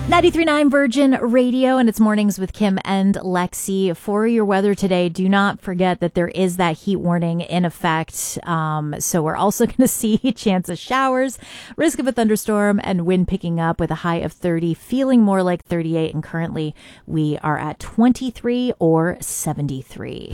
93.9 Virgin Radio, and it's Mornings with Kim and Lexi. For your weather today, do not forget that there is that heat warning in effect. So we're also going to see a chance of showers, risk of a thunderstorm, and wind picking up with a high of 30, feeling more like 38. And currently we are at 23 or 73.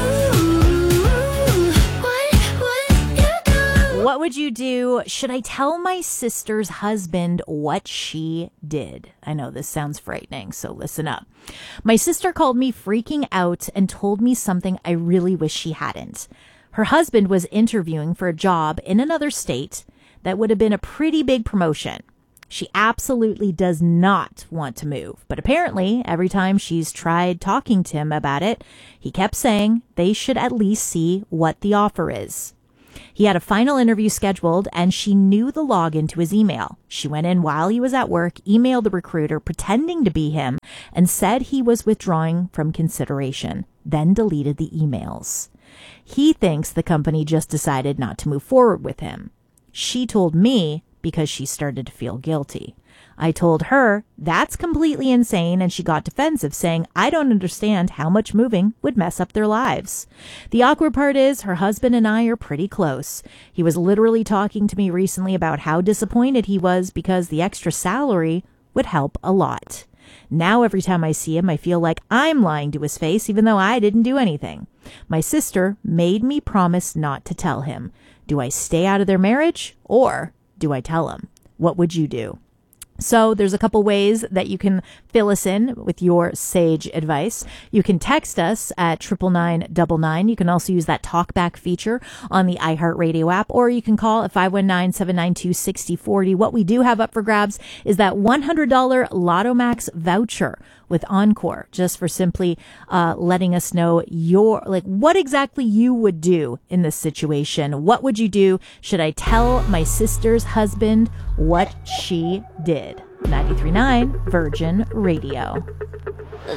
What would you do? Should I tell my sister's husband what she did? I know this sounds frightening, so listen up. My sister called me freaking out and told me something I really wish she hadn't. Her husband was interviewing for a job in another state that would have been a pretty big promotion. She absolutely does not want to move, but apparently every time she's tried talking to him about it, he kept saying they should at least see what the offer is. He had a final interview scheduled, and she knew the login to his email. She went in while he was at work, emailed the recruiter pretending to be him, and said he was withdrawing from consideration, then deleted the emails. He thinks the company just decided not to move forward with him. She told me because she started to feel guilty. I told her that's completely insane, and she got defensive, saying, I don't understand how much moving would mess up their lives. The awkward part is her husband and I are pretty close. He was literally talking to me recently about how disappointed he was because the extra salary would help a lot. Now every time I see him, I feel like I'm lying to his face, even though I didn't do anything. My sister made me promise not to tell him. Do I stay out of their marriage, or do I tell him? What would you do? So there's a couple ways that you can fill us in with your sage advice. You can text us at 99999. You can also use that talkback feature on the iHeartRadio app, or you can call at 519-792-6040. What we do have up for grabs is that $100 Lotto Max voucher with Encore, just for simply letting us know what exactly you would do in this situation. What would you do? Should I tell my sister's husband what she did? 93.9 Virgin Radio.